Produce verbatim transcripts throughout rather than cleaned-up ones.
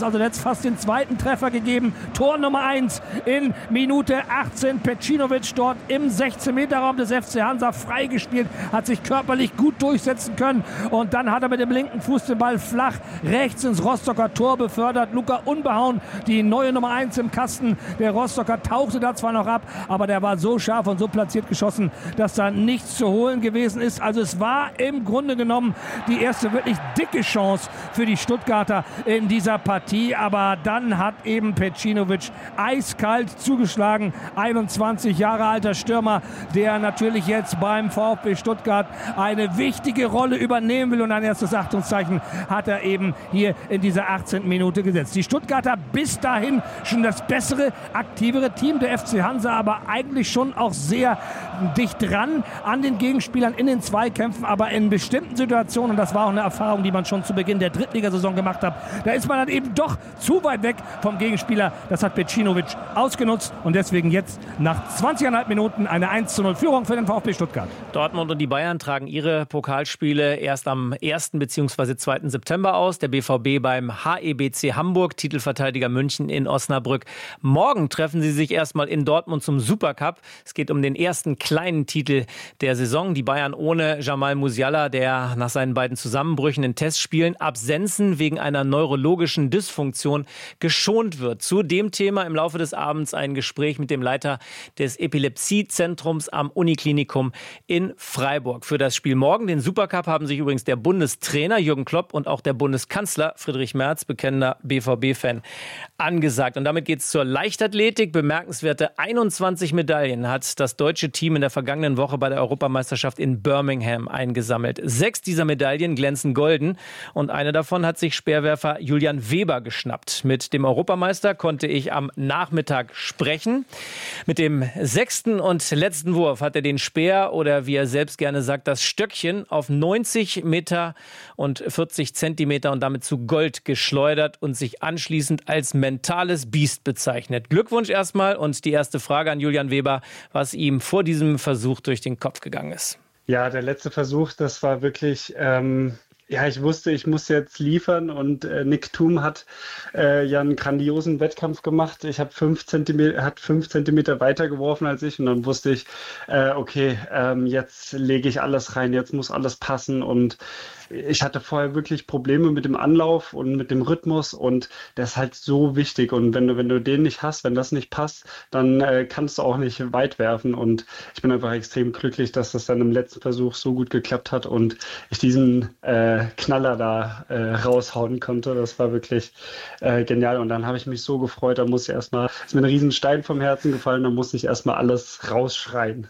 es also jetzt fast den zweiten Treffer gegeben. Tor Nummer eins in Minute achtzehn. Pecinovic dort im sechzehn-Meter-Raum des F C Hansa freigespielt, hat sich körperlich gut durchsetzen können und dann hat er mit dem linken Fuß den Ball flach rechts ins Rostocker Tor befördert. Luca Unbehauen, die neue Nummer eins im Kasten. Der Rostocker tauchte da zwar noch ab, aber der war so scharf und so platziert geschossen, dass da nichts zu holen gewesen ist. Also es war im Grunde genommen die erste wirklich dicke Chance für die Stuttgarter in dieser Partie. Aber dann hat eben Pecinovic eiskalt zugeschlagen. einundzwanzig Jahre alter Stürmer, der natürlich jetzt beim VfB Stuttgart eine wichtige Rolle übernehmen will. Und ein erstes Achtungszeichen hat er eben hier in dieser achtzehnten Minute gesetzt. Die Stuttgarter bis dahin schon das bessere, aktivere Team, der F C Hansa aber eigentlich schon auch sehr dicht dran an den Gegenspielern in den Zweikämpfen, aber in bestimmten Situationen, und das war auch eine Erfahrung, die man schon zu Beginn der Drittligasaison gemacht hat, da ist man dann eben doch zu weit weg vom Gegenspieler. Das hat Pecinovic ausgenutzt und deswegen jetzt nach zwanzig Komma fünf Minuten eine eins zu null Führung für den VfB Stuttgart. Dortmund und die Bayern tragen ihre Pokalspiele erst am ersten bzw. zweiten September aus. Der B V B beim H E B C Hamburg, Titelverteidiger München in Osnabrück. Morgen treffen sie sich erstmal in Dortmund zum Supercup. Es geht um den ersten kleinen Titel der Saison. Die Bayern ohne Jamal Musiala, der nach seinen beiden Zusammenbrüchen in Testspielen Absenzen wegen einer neurologischen Dysfunktion geschont wird. Zu dem Thema im Laufe des Abends ein Gespräch mit dem Leiter des Epilepsiezentrums am Uniklinikum in Freiburg. Für das Spiel morgen, den Supercup, haben sich übrigens der Bundestrainer Jürgen Klopp und auch der Bundeskanzler Friedrich Merz, bekennender B V B-Fan, angesagt. Und damit geht es zur Leichtathletik. Bemerkenswerte einundzwanzig Medaillen hat das deutsche Team in der vergangenen Woche bei der Europameisterschaft in Birmingham eingesammelt. Sechs dieser Medaillen glänzen golden und eine davon hat sich Speerwerfer Julian Weber geschnappt. Mit dem Europameister konnte ich am Nachmittag sprechen. Mit dem sechsten und letzten Wurf hat er den Speer oder wie er selbst gerne sagt, das Stöckchen auf neunzig Meter und vierzig Zentimeter und damit zu Gold geschleudert und sich anschließend als mentales Biest bezeichnet. Glückwunsch erstmal und die erste Frage an Julian Weber, was ihm vor diesem Versuch durch den Kopf gegangen ist. Ja, der letzte Versuch, das war wirklich... Ähm Ja, ich wusste, ich muss jetzt liefern und äh, Nick Thum hat äh, ja einen grandiosen Wettkampf gemacht. Ich habe fünf Zentimeter, hat fünf Zentimeter weiter geworfen als ich und dann wusste ich, äh, okay, ähm, jetzt lege ich alles rein, jetzt muss alles passen und ich hatte vorher wirklich Probleme mit dem Anlauf und mit dem Rhythmus und der ist halt so wichtig und wenn du, wenn du den nicht hast, wenn das nicht passt, dann äh, kannst du auch nicht weit werfen und ich bin einfach extrem glücklich, dass das dann im letzten Versuch so gut geklappt hat und ich diesen äh, Knaller da äh, raushauen konnte. Das war wirklich äh, genial und dann habe ich mich so gefreut, da musste ich erstmal, ist mir ein riesen Stein vom Herzen gefallen, da musste ich erstmal alles rausschreien.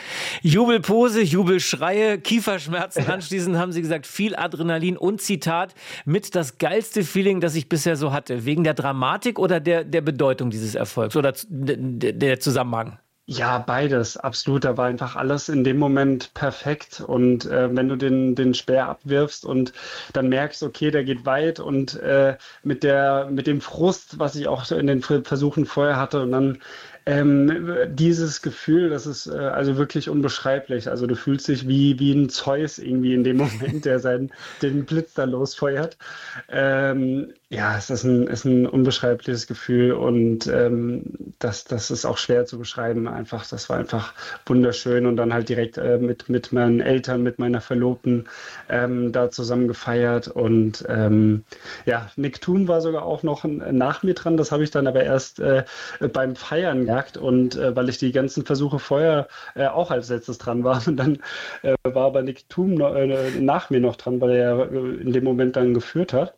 Jubelpose, Jubelschreie, Kieferschmerzen anschließend haben Sie gesagt, viel Adrenalin und Zitat mit das geilste Feeling, das ich bisher so hatte. Wegen der Dramatik oder der, der Bedeutung dieses Erfolgs oder der, der Zusammenhang? Ja, beides, absolut. Da war einfach alles in dem Moment perfekt. Und äh, wenn du den, den Speer abwirfst und dann merkst, okay, der geht weit und äh, mit der, mit dem Frust, was ich auch in den Versuchen vorher hatte und dann Ähm, dieses Gefühl, das ist äh, also wirklich unbeschreiblich. Also du fühlst dich wie, wie ein Zeus irgendwie in dem Moment, der seinen, den Blitz da losfeuert. Ähm, ja, es ist ein, ist ein unbeschreibliches Gefühl und ähm, das, das ist auch schwer zu beschreiben. Einfach, das war einfach wunderschön und dann halt direkt äh, mit, mit meinen Eltern, mit meiner Verlobten ähm, da zusammen gefeiert und ähm, ja, Nick Thum war sogar auch noch nach mir dran. Das habe ich dann aber erst äh, beim Feiern und äh, weil ich die ganzen Versuche vorher äh, auch als letztes dran war und dann äh, war aber Nick Thum noch, äh, nach mir noch dran, weil er äh, in dem Moment dann geführt hat.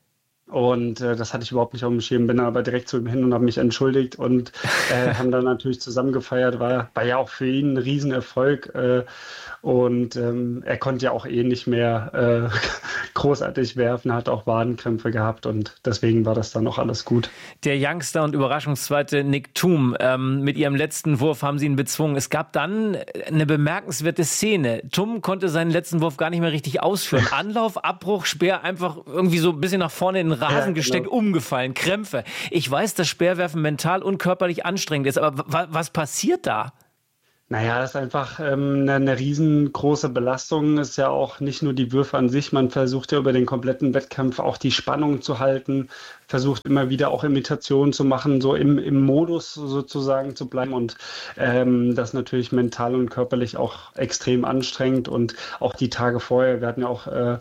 Und äh, das hatte ich überhaupt nicht auf dem Schirm, bin aber direkt zu ihm hin und habe mich entschuldigt und äh, haben dann natürlich zusammen gefeiert, war, war ja auch für ihn ein Riesenerfolg äh, und ähm, er konnte ja auch eh nicht mehr äh, großartig werfen, hat auch Wadenkrämpfe gehabt und deswegen war das dann auch alles gut. Der Youngster und Überraschungszweite Nick Thum, ähm, mit ihrem letzten Wurf haben sie ihn bezwungen. Es gab dann eine bemerkenswerte Szene. Thum konnte seinen letzten Wurf gar nicht mehr richtig ausführen. Anlauf, Abbruch, Speer einfach irgendwie so ein bisschen nach vorne in den Rasen ja, gesteckt, genau. Umgefallen, Krämpfe. Ich weiß, dass Speerwerfen mental und körperlich anstrengend ist, aber w- was passiert da? Naja, es ist einfach ähm, eine, eine riesengroße Belastung. Ist ja auch nicht nur die Würfe an sich. Man versucht ja über den kompletten Wettkampf auch die Spannung zu halten, versucht immer wieder auch Imitationen zu machen, so im, im Modus sozusagen zu bleiben. Und ähm, das natürlich mental und körperlich auch extrem anstrengend. Und auch die Tage vorher, wir hatten ja auch äh,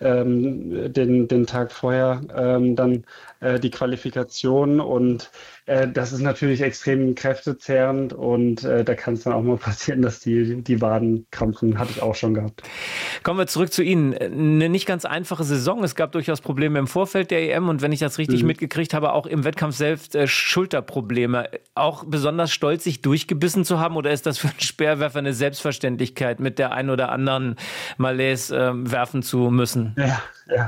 ähm, den, den Tag vorher ähm, dann äh, die Qualifikation. Und äh, das ist natürlich extrem kräftezehrend. Und äh, da kann es dann auch mal passieren, dass die, die Waden krampfen. Hatte ich auch schon gehabt. Kommen wir zurück zu Ihnen. Eine nicht ganz einfache Saison. Es gab durchaus Probleme im Vorfeld der E M und wenn ich das richtig mhm. mitgekriegt habe, auch im Wettkampf selbst äh, Schulterprobleme. Auch besonders stolz, sich durchgebissen zu haben oder ist das für einen Speerwerfer eine Selbstverständlichkeit, mit der einen oder anderen Malaise äh, werfen zu müssen? Ja, ja.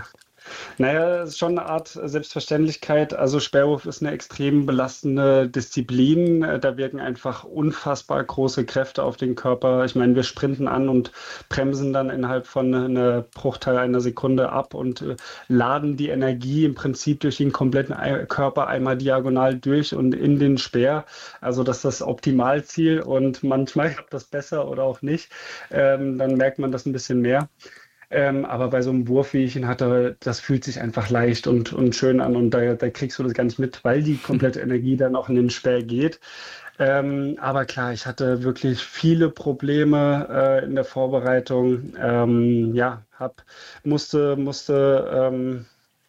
Naja, es ist schon eine Art Selbstverständlichkeit. Also Speerwurf ist eine extrem belastende Disziplin. Da wirken einfach unfassbar große Kräfte auf den Körper. Ich meine, wir sprinten an und bremsen dann innerhalb von einer Bruchteil einer Sekunde ab und laden die Energie im Prinzip durch den kompletten Körper einmal diagonal durch und in den Speer. Also das ist das Optimalziel und manchmal klappt das besser oder auch nicht. Ähm, dann merkt man das ein bisschen mehr. Ähm, aber bei so einem Wurf, wie ich ihn hatte, das fühlt sich einfach leicht und, und schön an und da, da kriegst du das gar nicht mit, weil die komplette Energie dann auch in den Speer geht. Ähm, aber klar, ich hatte wirklich viele Probleme äh, in der Vorbereitung. Ähm, ja, hab, musste, musste ähm,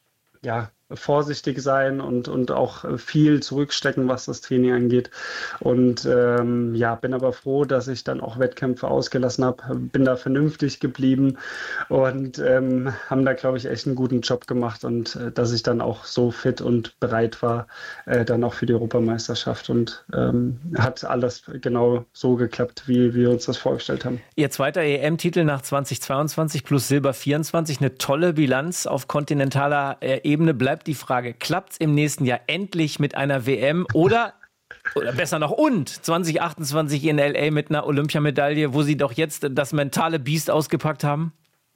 ja, vorsichtig sein und, und auch viel zurückstecken, was das Training angeht. Und ähm, ja, bin aber froh, dass ich dann auch Wettkämpfe ausgelassen habe, bin da vernünftig geblieben und ähm, haben da, glaube ich, echt einen guten Job gemacht und äh, dass ich dann auch so fit und bereit war, äh, dann auch für die Europameisterschaft und ähm, hat alles genau so geklappt, wie wir uns das vorgestellt haben. Ihr zweiter E M-Titel nach zweitausendzweiundzwanzig plus Silber vierundzwanzig, eine tolle Bilanz auf kontinentaler äh, Ebene. Bleibt die Frage, klappt es im nächsten Jahr endlich mit einer W M oder, oder besser noch und zwanzig achtundzwanzig in L A mit einer Olympiamedaille, wo Sie doch jetzt das mentale Biest ausgepackt haben?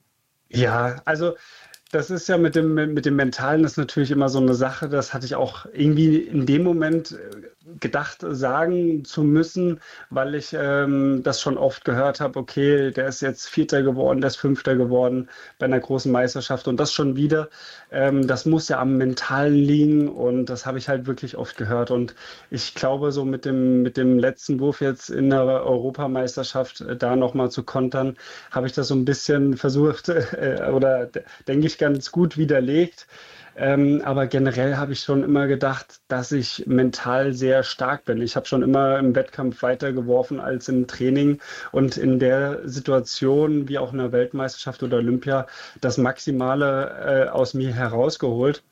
Ja, also das ist ja mit dem, mit dem Mentalen, das ist natürlich immer so eine Sache, das hatte ich auch irgendwie in dem Moment gedacht, sagen zu müssen, weil ich ähm, das schon oft gehört habe, okay, der ist jetzt Vierter geworden, der ist Fünfter geworden bei einer großen Meisterschaft und das schon wieder. Ähm, das muss ja am Mentalen liegen und das habe ich halt wirklich oft gehört und ich glaube, so mit dem, mit dem letzten Wurf jetzt in der Europameisterschaft äh, da nochmal zu kontern, habe ich das so ein bisschen versucht äh, oder d- denke ich ganz gut widerlegt. Ähm, aber generell habe ich schon immer gedacht, dass ich mental sehr stark bin. Ich habe schon immer im Wettkampf weiter geworfen als im Training und in der Situation, wie auch in der Weltmeisterschaft oder Olympia, das Maximale äh, aus mir herausgeholt.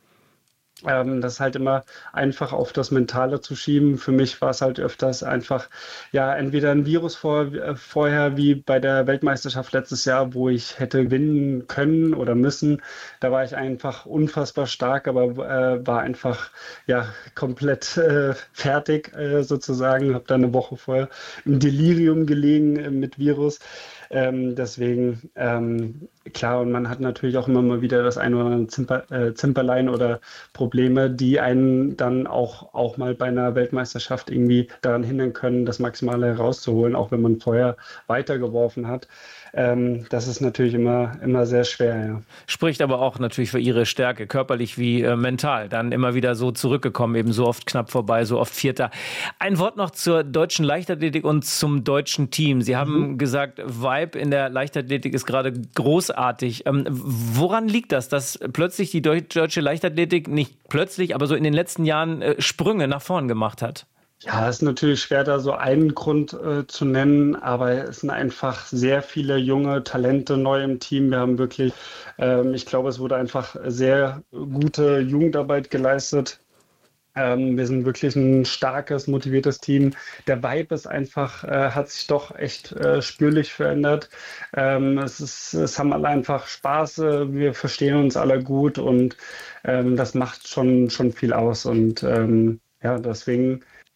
Ähm, das ist halt immer einfach auf das Mentale zu schieben. Für mich war es halt öfters einfach, ja, entweder ein Virus vor, äh, vorher wie bei der Weltmeisterschaft letztes Jahr, wo ich hätte gewinnen können oder müssen. Da war ich einfach unfassbar stark, aber äh, war einfach, ja, komplett äh, fertig äh, sozusagen. Habe da eine Woche vorher im Delirium gelegen äh, mit Virus. Ähm, deswegen, ähm, klar, und man hat natürlich auch immer mal wieder das ein oder andere Zimper, äh, Zimperlein oder Probleme, die einen dann auch, auch mal bei einer Weltmeisterschaft irgendwie daran hindern können, das Maximale herauszuholen, auch wenn man vorher weitergeworfen hat. Ähm, das ist natürlich immer, immer sehr schwer, ja. Spricht aber auch natürlich für Ihre Stärke, körperlich wie äh, mental. Dann immer wieder so zurückgekommen, eben so oft knapp vorbei, so oft Vierter. Ein Wort noch zur deutschen Leichtathletik und zum deutschen Team. Sie haben mhm. gesagt, Vibe in der Leichtathletik ist gerade großartig. Ähm, woran liegt das, dass plötzlich die deutsche Leichtathletik, nicht plötzlich, aber so in den letzten Jahren äh, Sprünge nach vorn gemacht hat? Ja, es ist natürlich schwer, da so einen Grund äh, zu nennen, aber es sind einfach sehr viele junge Talente neu im Team. Wir haben wirklich, ähm, ich glaube, es wurde einfach sehr gute Jugendarbeit geleistet. Ähm, wir sind wirklich ein starkes, motiviertes Team. Der Vibe ist einfach, äh, hat sich doch echt äh, spürlich verändert. Ähm, es ist, es haben alle einfach Spaß, äh, wir verstehen uns alle gut und ähm, das macht schon, schon viel aus. Und ähm, ja, deswegen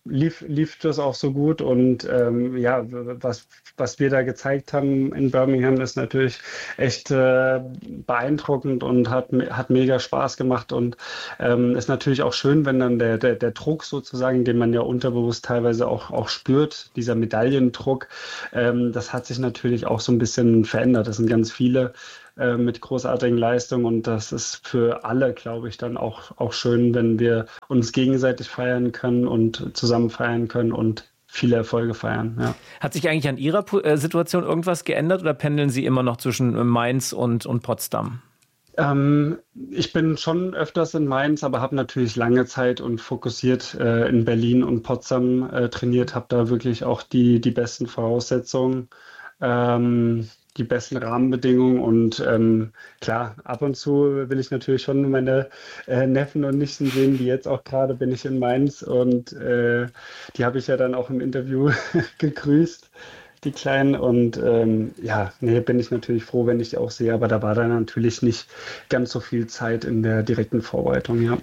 lief, lief das auch so gut. Und ähm, ja, was, was wir da gezeigt haben in Birmingham, ist natürlich echt äh, beeindruckend und hat, hat mega Spaß gemacht. Und ähm, ist natürlich auch schön, wenn dann der, der, der Druck sozusagen, den man ja unterbewusst teilweise auch, auch spürt, dieser Medaillendruck, ähm, das hat sich natürlich auch so ein bisschen verändert. Das sind ganz viele äh, mit großartigen Leistungen und das ist für alle, glaube ich, dann auch, auch schön, wenn wir uns gegenseitig feiern können und zusammen feiern können und viele Erfolge feiern. Ja. Hat sich eigentlich an Ihrer äh, Situation irgendwas geändert oder pendeln Sie immer noch zwischen Mainz und, und Potsdam? Ähm, ich bin schon öfters in Mainz, aber habe natürlich lange Zeit und fokussiert äh, in Berlin und Potsdam äh, trainiert, habe da wirklich auch die, die besten Voraussetzungen, ähm, die besten Rahmenbedingungen und ähm, klar, ab und zu will ich natürlich schon meine äh, Neffen und Nichten sehen, wie jetzt auch gerade bin ich in Mainz und äh, die habe ich ja dann auch im Interview gegrüßt. Die Kleinen und ähm, ja, nee, bin ich natürlich froh, wenn ich die auch sehe, aber da war dann natürlich nicht ganz so viel Zeit in der direkten Vorbereitung, ja.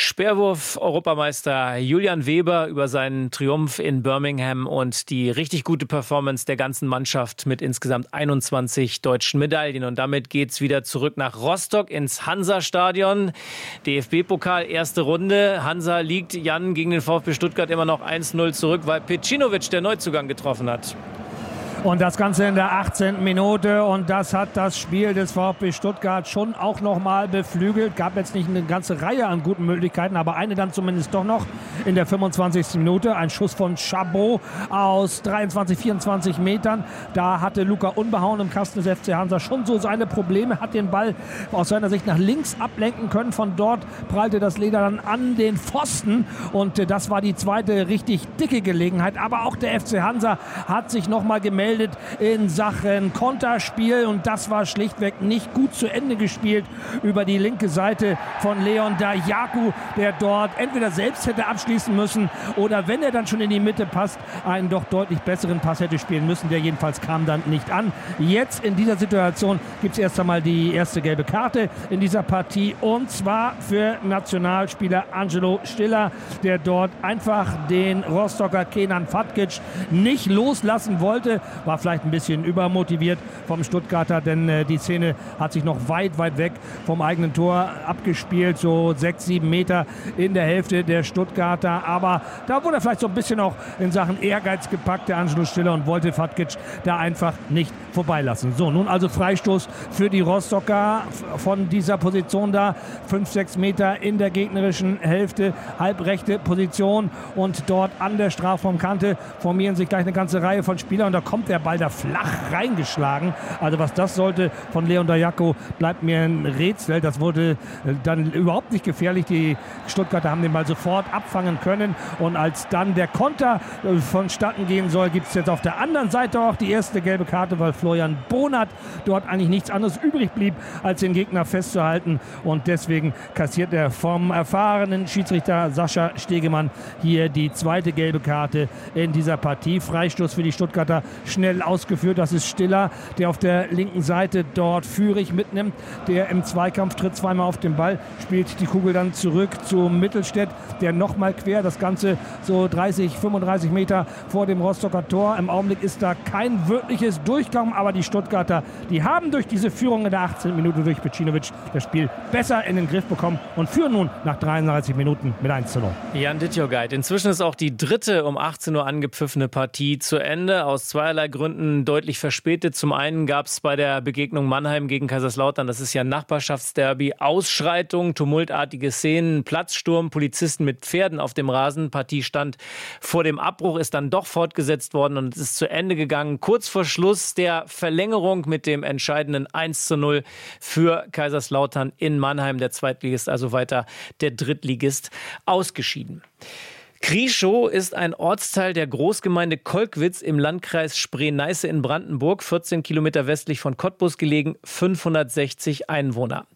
Speerwurf-Europameister Julian Weber über seinen Triumph in Birmingham und die richtig gute Performance der ganzen Mannschaft mit insgesamt einundzwanzig deutschen Medaillen. Und damit geht's wieder zurück nach Rostock ins Hansa-Stadion. D F B-Pokal, erste Runde. Hansa liegt, Jan, gegen den VfB Stuttgart immer noch eins null zurück, weil Pecinovic der Neuzugang getroffen hat. Und das Ganze in der achtzehnten Minute und das hat das Spiel des VfB Stuttgart schon auch nochmal beflügelt. Gab jetzt nicht eine ganze Reihe an guten Möglichkeiten, aber eine dann zumindest doch noch in der fünfundzwanzigsten Minute. Ein Schuss von Chabot aus dreiundzwanzig, vierundzwanzig Metern. Da hatte Luca Unbehauen im Kasten des F C Hansa schon so seine Probleme, hat den Ball aus seiner Sicht nach links ablenken können. Von dort prallte das Leder dann an den Pfosten und das war die zweite richtig dicke Gelegenheit. Aber auch der F C Hansa hat sich nochmal gemeldet in Sachen Konterspiel und das war schlichtweg nicht gut zu Ende gespielt über die linke Seite von Leon Dajaku, der dort entweder selbst hätte abschließen müssen oder wenn er dann schon in die Mitte passt, einen doch deutlich besseren Pass hätte spielen müssen. Der jedenfalls kam dann nicht an. Jetzt in dieser Situation gibt es erst einmal die erste gelbe Karte in dieser Partie und zwar für Nationalspieler Angelo Stiller, der dort einfach den Rostocker Kenan Fatkic nicht loslassen wollte. War vielleicht ein bisschen übermotiviert vom Stuttgarter, denn äh, die Szene hat sich noch weit, weit weg vom eigenen Tor abgespielt, so sechs, sieben Meter in der Hälfte der Stuttgarter. Aber da wurde er vielleicht so ein bisschen auch in Sachen Ehrgeiz gepackt, der Angelo Stiller, und wollte Fatkic da einfach nicht vorbeilassen. So, nun also Freistoß für die Rostocker von dieser Position da, fünf, sechs Meter in der gegnerischen Hälfte, halbrechte Position und dort an der Strafraumkante formieren sich gleich eine ganze Reihe von Spielern und da kommt der Ball da flach reingeschlagen. Also was das sollte von Leon Dajaku, bleibt mir ein Rätsel. Das wurde dann überhaupt nicht gefährlich. Die Stuttgarter haben den Ball sofort abfangen können. Und als dann der Konter vonstatten gehen soll, gibt es jetzt auf der anderen Seite auch die erste gelbe Karte, weil Florian Bonat dort eigentlich nichts anderes übrig blieb, als den Gegner festzuhalten. Und deswegen kassiert er vom erfahrenen Schiedsrichter Sascha Stegemann hier die zweite gelbe Karte in dieser Partie. Freistoß für die Stuttgarter schnell ausgeführt. Das ist Stiller, der auf der linken Seite dort Führig mitnimmt, der im Zweikampf tritt zweimal auf den Ball, spielt die Kugel dann zurück zu Mittelstädt, der nochmal quer, das Ganze so dreißig, fünfunddreißig Meter vor dem Rostocker Tor. Im Augenblick ist da kein wirkliches Durchkommen, aber die Stuttgarter, die haben durch diese Führung in der achtzehnten Minute durch Pecinovic das Spiel besser in den Griff bekommen und führen nun nach dreiunddreißig Minuten mit eins zu null. Jan Dittjogait, inzwischen ist auch die dritte um achtzehn Uhr angepfiffene Partie zu Ende. Aus zweierlei Gründen deutlich verspätet. Zum einen gab es bei der Begegnung Mannheim gegen Kaiserslautern, das ist ja ein Nachbarschaftsderby, Ausschreitungen, tumultartige Szenen, Platzsturm, Polizisten mit Pferden auf dem Rasen. Partie stand vor dem Abbruch, ist dann doch fortgesetzt worden und es ist zu Ende gegangen. Kurz vor Schluss der Verlängerung mit dem entscheidenden eins zu null für Kaiserslautern in Mannheim. Der Zweitligist, also weiter der Drittligist, ausgeschieden. Krieschow ist ein Ortsteil der Großgemeinde Kolkwitz im Landkreis Spree-Neiße in Brandenburg, vierzehn Kilometer westlich von Cottbus gelegen, fünfhundertsechzig Einwohner.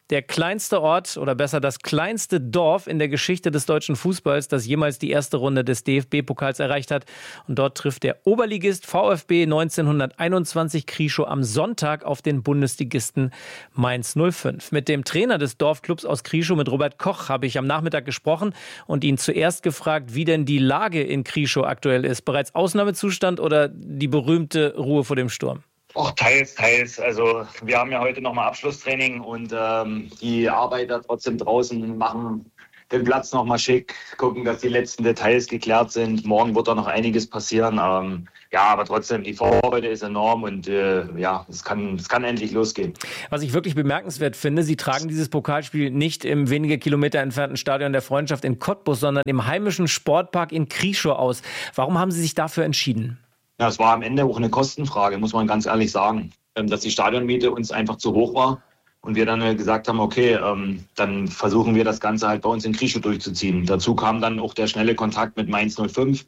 Der kleinste Ort oder besser das kleinste Dorf in der Geschichte des deutschen Fußballs, das jemals die erste Runde des D F B-Pokals erreicht hat. Und dort trifft der Oberligist VfB neunzehnhunderteinundzwanzig Krieschow am Sonntag auf den Bundesligisten Mainz null fünf. Mit dem Trainer des Dorfclubs aus Krieschow, mit Robert Koch, habe ich am Nachmittag gesprochen und ihn zuerst gefragt, wie denn die Lage in Krieschow aktuell ist. Bereits Ausnahmezustand oder die berühmte Ruhe vor dem Sturm? Och, teils, teils. Also wir haben ja heute nochmal Abschlusstraining und ähm, die Arbeiter trotzdem draußen machen den Platz nochmal schick, gucken, dass die letzten Details geklärt sind. Morgen wird da noch einiges passieren. Ähm, ja, aber trotzdem, die Vorfreude ist enorm und äh, ja, es kann, es kann endlich losgehen. Was ich wirklich bemerkenswert finde, Sie tragen dieses Pokalspiel nicht im wenige Kilometer entfernten Stadion der Freundschaft in Cottbus, sondern im heimischen Sportpark in Krieschow aus. Warum haben Sie sich dafür entschieden? Ja, es war am Ende auch eine Kostenfrage, muss man ganz ehrlich sagen, dass die Stadionmiete uns einfach zu hoch war und wir dann gesagt haben, okay, ähm, dann versuchen wir das Ganze halt bei uns in Krieschow durchzuziehen. Dazu kam dann auch der schnelle Kontakt mit Mainz null fünf,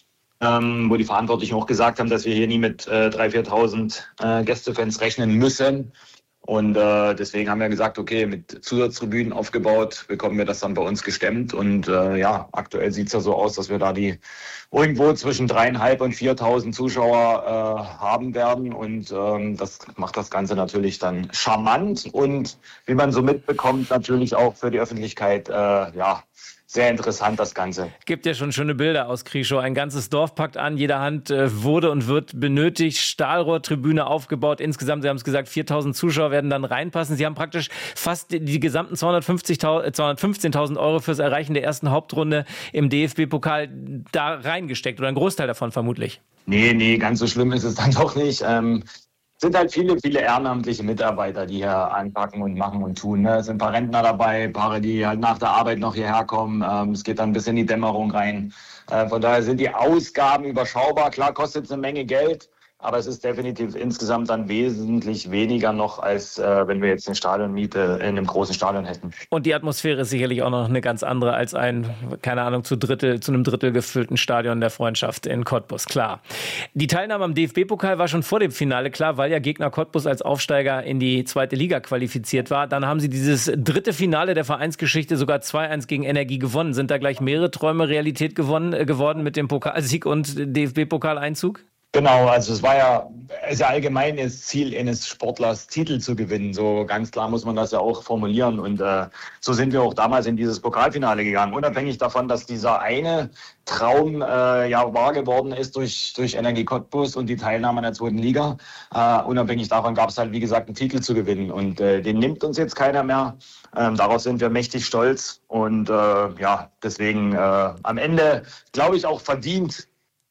ähm, wo die Verantwortlichen auch gesagt haben, dass wir hier nie mit äh, dreitausend, viertausend äh, Gästefans rechnen müssen. Und äh, deswegen haben wir gesagt, okay, mit Zusatztribünen aufgebaut, bekommen wir das dann bei uns gestemmt. Und äh, ja, aktuell sieht es ja so aus, dass wir da die irgendwo zwischen dreieinhalb und viertausend Zuschauer äh, haben werden. Und ähm, das macht das Ganze natürlich dann charmant und wie man so mitbekommt, natürlich auch für die Öffentlichkeit, äh, ja, sehr interessant, das Ganze. Gibt ja schon schöne Bilder aus Krieschow. Ein ganzes Dorf packt an, jeder Hand äh, wurde und wird benötigt. Stahlrohrtribüne aufgebaut. Insgesamt, Sie haben es gesagt, viertausend Zuschauer werden dann reinpassen. Sie haben praktisch fast die, die gesamten zweihundertfünfzehntausend Euro fürs Erreichen der ersten Hauptrunde im D F B-Pokal da reingesteckt. Oder ein Großteil davon vermutlich. Nee, nee, ganz so schlimm ist es dann doch nicht. Ähm Es sind halt viele, viele ehrenamtliche Mitarbeiter, die hier anpacken und machen und tun. Ne? Es sind ein paar Rentner dabei, Paare, die halt nach der Arbeit noch hierher kommen. Ähm, es geht dann bis in die Dämmerung rein. Äh, von daher sind die Ausgaben überschaubar. Klar kostet es eine Menge Geld, aber es ist definitiv insgesamt dann wesentlich weniger noch, als äh, wenn wir jetzt eine Stadionmiete in einem großen Stadion hätten. Und die Atmosphäre ist sicherlich auch noch eine ganz andere als ein, keine Ahnung, zu Drittel, zu einem Drittel gefüllten Stadion der Freundschaft in Cottbus, klar. Die Teilnahme am D F B-Pokal war schon vor dem Finale klar, weil ja Gegner Cottbus als Aufsteiger in die zweite Liga qualifiziert war. Dann haben sie dieses dritte Finale der Vereinsgeschichte sogar zwei eins gegen Energie gewonnen. Sind da gleich mehrere Träume Realität gewonnen, äh, geworden mit dem Pokalsieg und D F B-Pokaleinzug? Genau, also es war ja, es ist ja allgemein das Ziel eines Sportlers, Titel zu gewinnen. So ganz klar muss man das ja auch formulieren. Und äh, so sind wir auch damals in dieses Pokalfinale gegangen. Unabhängig davon, dass dieser eine Traum äh, ja wahr geworden ist durch, durch Energie Cottbus und die Teilnahme an der zweiten Liga. Äh, unabhängig davon gab es halt, wie gesagt, einen Titel zu gewinnen. Und äh, den nimmt uns jetzt keiner mehr. Ähm, darauf sind wir mächtig stolz. Und äh, ja, deswegen äh, am Ende, glaube ich, auch verdient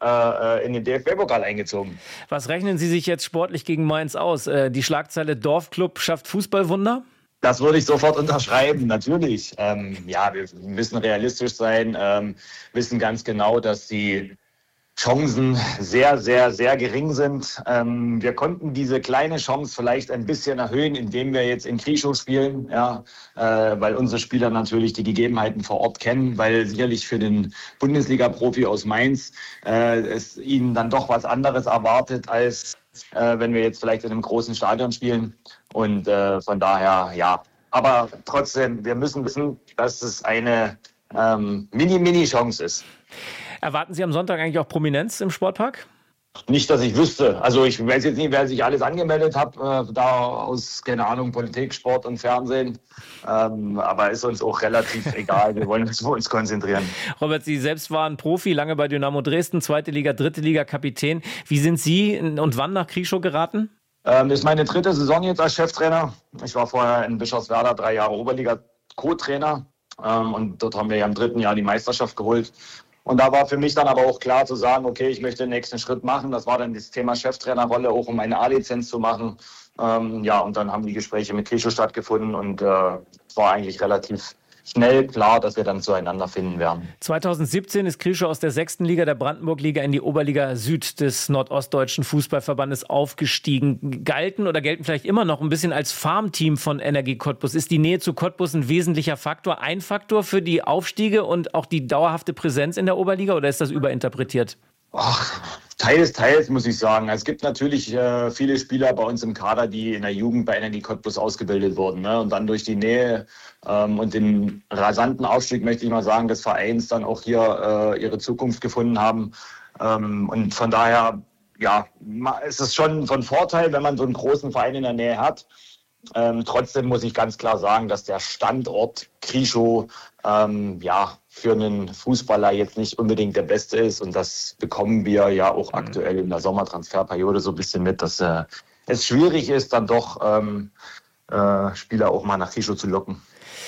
in den D F B-Pokal eingezogen. Was rechnen Sie sich jetzt sportlich gegen Mainz aus? Die Schlagzeile Dorfclub schafft Fußballwunder? Das würde ich sofort unterschreiben, natürlich. Ähm, ja, wir müssen realistisch sein, ähm, wissen ganz genau, dass die Chancen sehr, sehr, sehr gering sind. Ähm, wir konnten diese kleine Chance vielleicht ein bisschen erhöhen, indem wir jetzt in Krieschow spielen, ja, äh, weil unsere Spieler natürlich die Gegebenheiten vor Ort kennen, weil sicherlich für den Bundesliga-Profi aus Mainz äh, es ihnen dann doch was anderes erwartet, als äh, wenn wir jetzt vielleicht in einem großen Stadion spielen. Und äh, von daher, ja, aber trotzdem, wir müssen wissen, dass es eine ähm, Mini-Mini-Chance ist. Erwarten Sie am Sonntag eigentlich auch Prominenz im Sportpark? Nicht, dass ich wüsste. Also ich weiß jetzt nicht, wer sich alles angemeldet hat, äh, da aus, keine Ahnung, Politik, Sport und Fernsehen. Ähm, aber ist uns auch relativ egal. Wir wollen uns auf uns konzentrieren. Robert, Sie selbst waren Profi, lange bei Dynamo Dresden, zweite Liga, dritte Liga, Kapitän. Wie sind Sie und wann nach Krieschow geraten? Ähm, das ist meine dritte Saison jetzt als Cheftrainer. Ich war vorher in Bischofswerda drei Jahre Oberliga-Co-Trainer. Ähm, und dort haben wir ja im dritten Jahr die Meisterschaft geholt. Und da war für mich dann aber auch klar zu sagen, okay, ich möchte den nächsten Schritt machen. Das war dann das Thema Cheftrainerrolle, auch um eine A-Lizenz zu machen. Ähm, ja, und dann haben die Gespräche mit Krieschow stattgefunden und äh, es war eigentlich relativ schnell klar, dass wir dann zueinander finden werden. zweitausendsiebzehn ist Krieschow aus der sechsten Liga der Brandenburg-Liga in die Oberliga Süd des Nordostdeutschen Fußballverbandes aufgestiegen. Galten oder gelten vielleicht immer noch ein bisschen als Farmteam von Energie Cottbus. Ist die Nähe zu Cottbus ein wesentlicher Faktor, ein Faktor für die Aufstiege und auch die dauerhafte Präsenz in der Oberliga oder ist das überinterpretiert? Ach, Teils, teils, muss ich sagen. Es gibt natürlich äh, viele Spieler bei uns im Kader, die in der Jugend bei Energie Cottbus ausgebildet wurden. Ne? Und dann durch die Nähe ähm, und den rasanten Aufstieg, möchte ich mal sagen, des Vereins dann auch hier äh, ihre Zukunft gefunden haben. Ähm, und von daher, ja, ist es schon von Vorteil, wenn man so einen großen Verein in der Nähe hat. Ähm, trotzdem muss ich ganz klar sagen, dass der Standort Krieschow ähm, ja, für einen Fußballer jetzt nicht unbedingt der beste ist. Und das bekommen wir ja auch mhm. aktuell in der Sommertransferperiode so ein bisschen mit, dass äh, es schwierig ist, dann doch ähm, äh, Spieler auch mal nach Krieschow zu locken.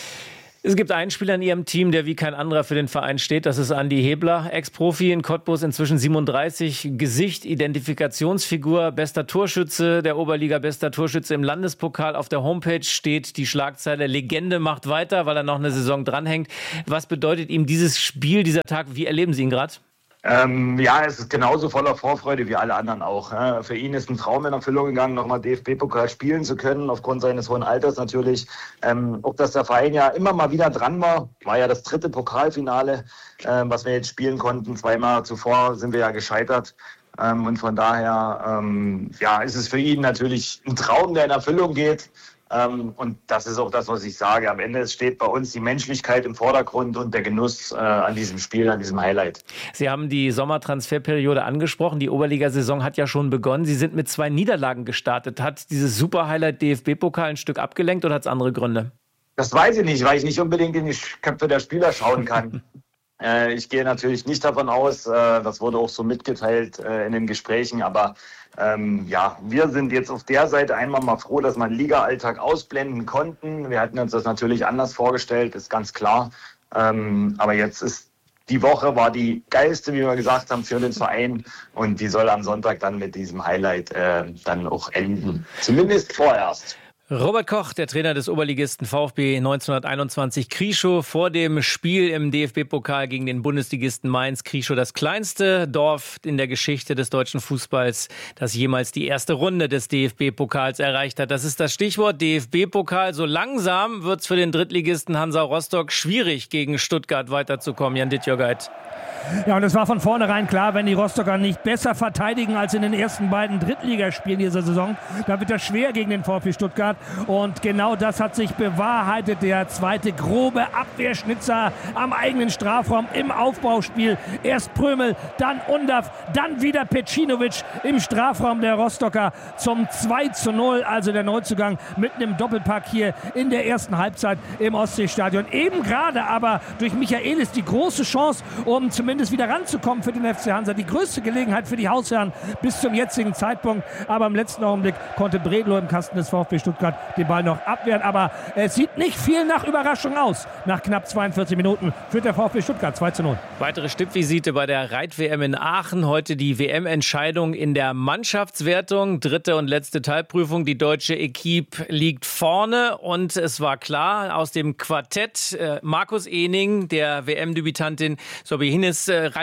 Es gibt einen Spieler in Ihrem Team, der wie kein anderer für den Verein steht. Das ist Andi Hebler, Ex-Profi in Cottbus, inzwischen siebenunddreißig, Gesicht, Identifikationsfigur, bester Torschütze der Oberliga, bester Torschütze im Landespokal. Auf der Homepage steht die Schlagzeile Legende macht weiter, weil er noch eine Saison dranhängt. Was bedeutet ihm dieses Spiel, dieser Tag? Wie erleben Sie ihn gerade? Ähm, ja, es ist genauso voller Vorfreude wie alle anderen auch. Ja. Für ihn ist ein Traum in Erfüllung gegangen, nochmal D F B-Pokal spielen zu können, aufgrund seines hohen Alters natürlich. Ähm, auch dass der Verein ja immer mal wieder dran war, war ja das dritte Pokalfinale, äh, was wir jetzt spielen konnten. Zweimal zuvor sind wir ja gescheitert. Ähm, und von daher ähm, ja, ist es für ihn natürlich ein Traum, der in Erfüllung geht. Ähm, und das ist auch das, was ich sage. Am Ende steht bei uns die Menschlichkeit im Vordergrund und der Genuss äh, an diesem Spiel, an diesem Highlight. Sie haben die Sommertransferperiode angesprochen. Die Oberliga-Saison hat ja schon begonnen. Sie sind mit zwei Niederlagen gestartet. Hat dieses Super-Highlight D F B-Pokal ein Stück abgelenkt oder hat es andere Gründe? Das weiß ich nicht, weil ich nicht unbedingt in die Köpfe der Spieler schauen kann. äh, ich gehe natürlich nicht davon aus, äh, das wurde auch so mitgeteilt äh, in den Gesprächen, aber Ähm, ja, wir sind jetzt auf der Seite einmal mal froh, dass wir den Liga-Alltag ausblenden konnten. Wir hatten uns das natürlich anders vorgestellt, ist ganz klar. Ähm, aber jetzt ist die Woche war die geilste, wie wir gesagt haben, für den Verein. Und die soll am Sonntag dann mit diesem Highlight äh, dann auch enden. Zumindest vorerst. Robert Koch, der Trainer des Oberligisten VfB neunzehnhunderteinundzwanzig Krieschow, vor dem Spiel im D F B-Pokal gegen den Bundesligisten Mainz. Krieschow, das kleinste Dorf in der Geschichte des deutschen Fußballs, das jemals die erste Runde des D F B-Pokals erreicht hat. Das ist das Stichwort D F B-Pokal. So langsam wird es für den Drittligisten Hansa Rostock schwierig, gegen Stuttgart weiterzukommen. Jan Dittjörgeit. Ja, und es war von vornherein klar, wenn die Rostocker nicht besser verteidigen als in den ersten beiden Drittligaspielen dieser Saison, dann wird das schwer gegen den VfB Stuttgart. Und genau das hat sich bewahrheitet. Der zweite grobe Abwehrschnitzer am eigenen Strafraum im Aufbauspiel. Erst Prömel, dann Undav, dann wieder Pecinovic im Strafraum der Rostocker zum zwei zu null. Also der Neuzugang mit einem Doppelpack hier in der ersten Halbzeit im Ostseestadion. Eben gerade aber durch Michaelis die große Chance, um zumindest wieder ranzukommen für den F C Hansa. Die größte Gelegenheit für die Hausherren bis zum jetzigen Zeitpunkt. Aber im letzten Augenblick konnte Bredlow im Kasten des VfB Stuttgart den Ball noch abwehren. Aber es sieht nicht viel nach Überraschung aus. Nach knapp zweiundvierzig Minuten führt der VfB Stuttgart zwei zu null. Weitere Stippvisite bei der Reit-W M in Aachen. Heute die W M-Entscheidung in der Mannschaftswertung. Dritte und letzte Teilprüfung. Die deutsche Equipe liegt vorne. Und es war klar, aus dem Quartett äh, Markus Ehning, der W M-Debütantin Sobi Hines,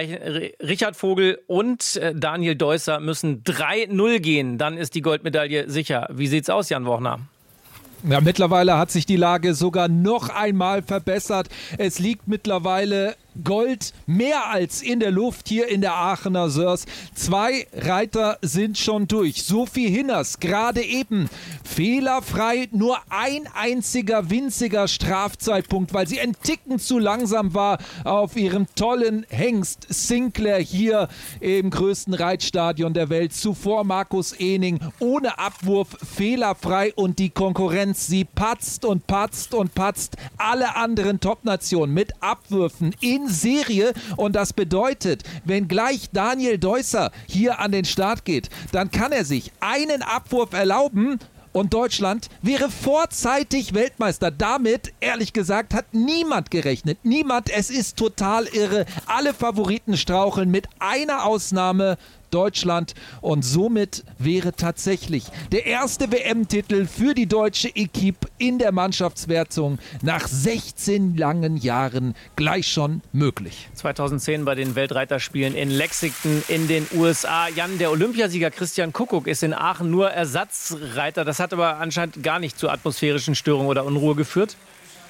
Richard Vogel und Daniel Deusser müssen drei null gehen. Dann ist die Goldmedaille sicher. Wie sieht's aus, Jan Wochner? Ja, mittlerweile hat sich die Lage sogar noch einmal verbessert. Es liegt mittlerweile Gold mehr als in der Luft hier in der Aachener Sörs. Zwei Reiter sind schon durch. Sophie Hinners gerade eben fehlerfrei, nur ein einziger winziger Strafzeitpunkt, weil sie ein Ticken zu langsam war auf ihrem tollen Hengst Sinclair hier im größten Reitstadion der Welt. Zuvor Markus Ehning ohne Abwurf fehlerfrei und die Konkurrenz, sie patzt und patzt und patzt. Alle anderen Top-Nationen mit Abwürfen in Serie und das bedeutet, wenn gleich Daniel Deusser hier an den Start geht, dann kann er sich einen Abwurf erlauben und Deutschland wäre vorzeitig Weltmeister. Damit, ehrlich gesagt, hat niemand gerechnet. Niemand, es ist total irre. Alle Favoriten straucheln mit einer Ausnahme. Deutschland und somit wäre tatsächlich der erste W M-Titel für die deutsche Equipe in der Mannschaftswertung nach sechzehn langen Jahren gleich schon möglich. zweitausendzehn bei den Weltreiterspielen in Lexington in den U S A. Jan, der Olympiasieger Christian Kuckuck ist in Aachen nur Ersatzreiter. Das hat aber anscheinend gar nicht zu atmosphärischen Störungen oder Unruhe geführt.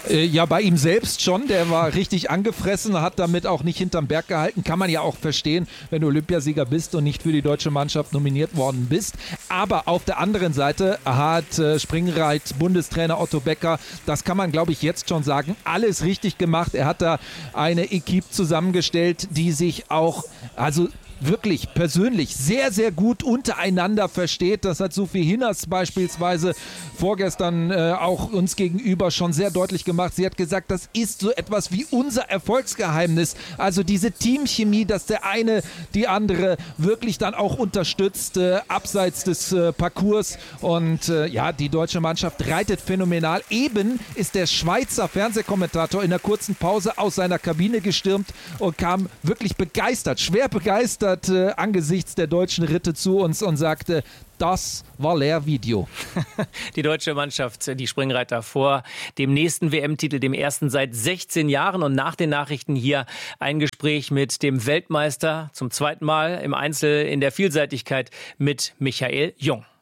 Äh, ja, bei ihm selbst schon. Der war richtig angefressen, hat damit auch nicht hinterm Berg gehalten. Kann man ja auch verstehen, wenn du Olympiasieger bist und nicht für die deutsche Mannschaft nominiert worden bist. Aber auf der anderen Seite hat äh, Springreit-Bundestrainer Otto Becker, das kann man, glaube ich, jetzt schon sagen, alles richtig gemacht. Er hat da eine Equipe zusammengestellt, die sich auch, also wirklich persönlich sehr, sehr gut untereinander versteht. Das hat Sophie Hinners beispielsweise vorgestern äh, auch uns gegenüber schon sehr deutlich gemacht. Sie hat gesagt, das ist so etwas wie unser Erfolgsgeheimnis. Also diese Teamchemie, dass der eine die andere wirklich dann auch unterstützt, äh, abseits des äh, Parcours. Und äh, ja, die deutsche Mannschaft reitet phänomenal. Eben ist der Schweizer Fernsehkommentator in einer kurzen Pause aus seiner Kabine gestürmt und kam wirklich begeistert, schwer begeistert äh, angesichts der deutschen Ritte zu uns und sagte, das war Lehrvideo. Die deutsche Mannschaft, die Springreiter vor dem nächsten W M-Titel, dem ersten seit sechzehn Jahren. Und nach den Nachrichten hier ein Gespräch mit dem Weltmeister zum zweiten Mal im Einzel in der Vielseitigkeit mit Michael Jung.